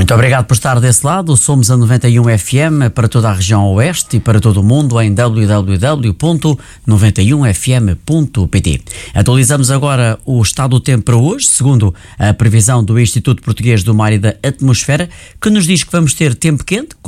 Muito obrigado por estar desse lado. Somos a 91 FM para toda a região oeste e para todo o mundo em www.91fm.pt. Atualizamos agora o estado do tempo para hoje, segundo a previsão do Instituto Português do Mar e da Atmosfera, que nos diz que vamos ter tempo quente,